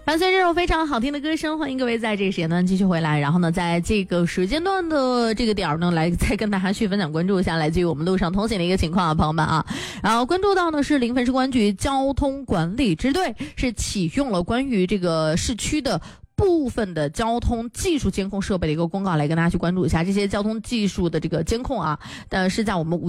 伴随这首非常好听的歌声，欢迎各位在这个时间段继续回来。然后呢，在这个时间段的这个点呢，来再跟大家去分享关注一下来自于我们路上通行的一个情况啊，朋友们啊。然后关注到呢是临汾市公安局交通管理支队是启用了关于这个市区的部分的交通技术监控设备的一个公告，来跟大家去关注一下这些交通技术的这个监控啊。但是在我们